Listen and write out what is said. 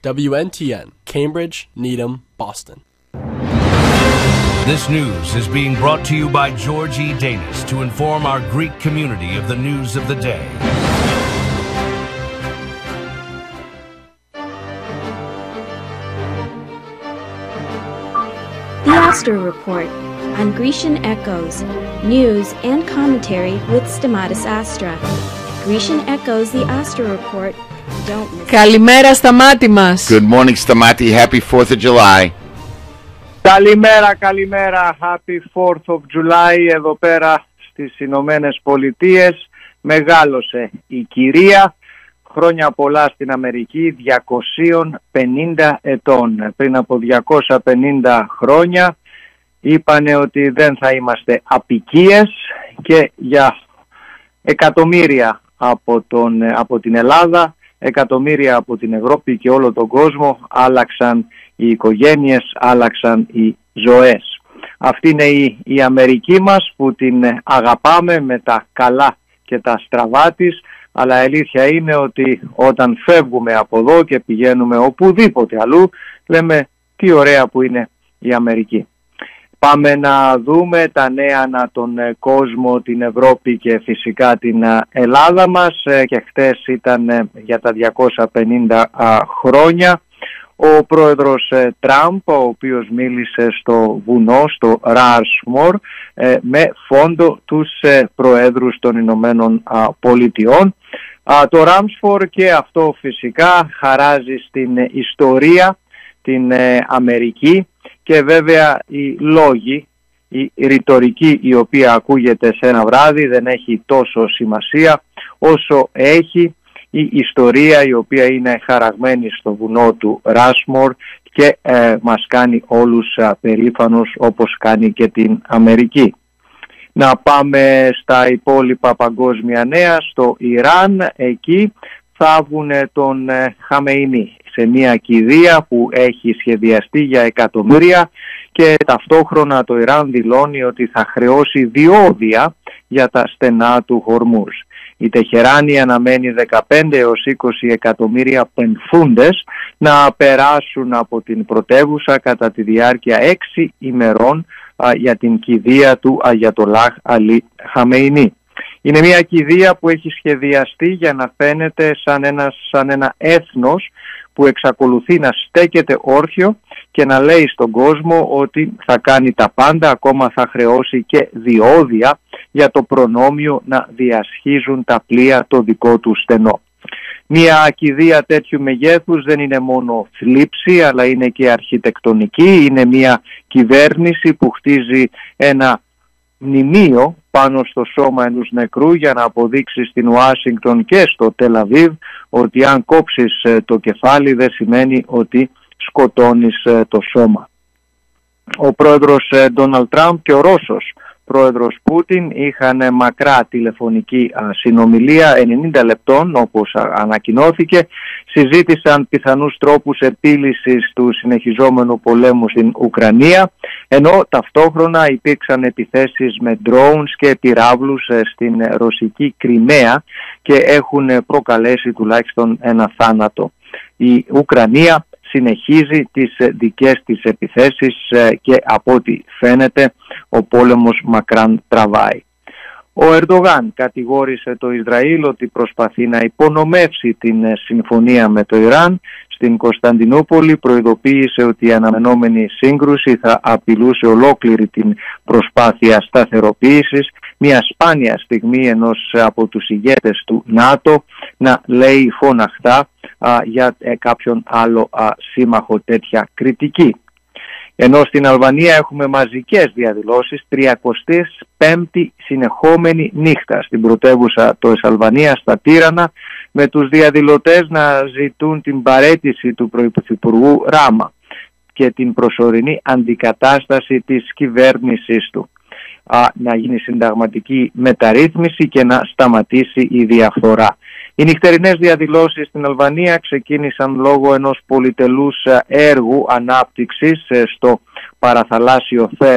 WNTN, Cambridge, Needham, Boston. This news is being brought to you by George E. Danis to inform our Greek community of the news of the day. The Astro Report on Grecian Echoes, news and commentary with Stamatis Astra. Grecian Echoes, the Astro Report. Don't miss. Καλημέρα Σταμάτη μας. Good morning, Stamati. Happy 4th of July. Καλημέρα. Happy 4th of July εδώ πέρα στις Ηνωμένες Πολιτείες. Μεγάλωσε η κυρία. Χρόνια πολλά στην Αμερική, 250 ετών. Πριν από 250 χρόνια είπανε ότι δεν θα είμαστε απικίες και για εκατομμύρια από την Ελλάδα, εκατομμύρια από την Ευρώπη και όλο τον κόσμο άλλαξαν οι οικογένειες, άλλαξαν οι ζωές. Αυτή είναι η Αμερική μας που την αγαπάμε με τα καλά και τα στραβά της, αλλά η αλήθεια είναι ότι όταν φεύγουμε από εδώ και πηγαίνουμε οπουδήποτε αλλού, λέμε τι ωραία που είναι η Αμερική. Πάμε να δούμε τα νέα ανά τον κόσμο, την Ευρώπη και φυσικά την Ελλάδα μας. Και χτες ήταν για τα 250 χρόνια ο πρόεδρος Τραμπ, ο οποίος μίλησε στο βουνό, στο Ράσμορ, με φόντο τους προέδρους των Ηνωμένων Πολιτειών. Το Ράμσφορ και αυτό φυσικά χαράζει στην ιστορία την Αμερική και βέβαια οι λόγοι, η ρητορική η οποία ακούγεται σε ένα βράδυ δεν έχει τόσο σημασία όσο έχει η ιστορία η οποία είναι χαραγμένη στο βουνό του Ράσμορ και μας κάνει όλους περήφανους όπως κάνει και την Αμερική. Να πάμε στα υπόλοιπα παγκόσμια νέα. Στο Ιράν, εκεί θάβουν τον Χαμεϊνί σε μια κηδεία που έχει σχεδιαστεί για εκατομμύρια και ταυτόχρονα το Ιράν δηλώνει ότι θα χρεώσει διόδια για τα στενά του Χορμούζ. Η Τεχεράνη αναμένει 15 έως 20 εκατομμύρια πενθούντες να περάσουν από την πρωτεύουσα κατά τη διάρκεια 6 ημερών για την κηδεία του Αγιατολάχ Αλί Χαμεϊνί. Είναι μια κηδεία που έχει σχεδιαστεί για να φαίνεται σαν ένα έθνος που εξακολουθεί να στέκεται όρθιο και να λέει στον κόσμο ότι θα κάνει τα πάντα, ακόμα θα χρεώσει και διόδια για το προνόμιο να διασχίζουν τα πλοία το δικό του στενό. Μια κηδεία τέτοιου μεγέθους δεν είναι μόνο θλίψη, αλλά είναι και αρχιτεκτονική. Είναι μια κυβέρνηση που χτίζει ένα μνημείο πάνω στο σώμα ενός νεκρού για να αποδείξει στην Ουάσιγκτον και στο Τελαβίβ ότι αν κόψεις το κεφάλι δεν σημαίνει ότι σκοτώνεις το σώμα. Ο πρόεδρος Ντόναλντ Τραμπ και ο Ρώσος πρόεδρος Πούτιν είχαν μακρά τηλεφωνική συνομιλία 90 λεπτών όπως ανακοινώθηκε. Συζήτησαν πιθανούς τρόπους επίλυσης του συνεχιζόμενου πολέμου στην Ουκρανία, ενώ ταυτόχρονα υπήρξαν επιθέσεις με drones και πυράβλους στην ρωσική Κριμαία και έχουν προκαλέσει τουλάχιστον ένα θάνατο. Η Ουκρανία συνεχίζει τις δικές της επιθέσεις και από ό,τι φαίνεται ο πόλεμος μακράν τραβάει. Ο Ερντογάν κατηγόρησε το Ισραήλ ότι προσπαθεί να υπονομεύσει την συμφωνία με το Ιράν. Στην Κωνσταντινούπολη προειδοποίησε ότι η αναμενόμενη σύγκρουση θα απειλούσε ολόκληρη την προσπάθεια σταθεροποίησης. Μια σπάνια στιγμή ενός από τους ηγέτες του ΝΑΤΟ να λέει φωναχτά για κάποιον άλλο σύμμαχο τέτοια κριτική. Ενώ στην Αλβανία έχουμε μαζικές διαδηλώσεις 35η συνεχόμενη νύχτα στην πρωτεύουσα της Αλβανίας στα Τύρανα, με τους διαδηλωτές να ζητούν την παραίτηση του Πρωθυπουργού Ράμα και την προσωρινή αντικατάσταση της κυβέρνησής του, να γίνει συνταγματική μεταρρύθμιση και να σταματήσει η διαφθορά. Οι νυχτερινές διαδηλώσεις στην Αλβανία ξεκίνησαν λόγω ενός πολυτελούς έργου ανάπτυξης στο παραθαλάσσιο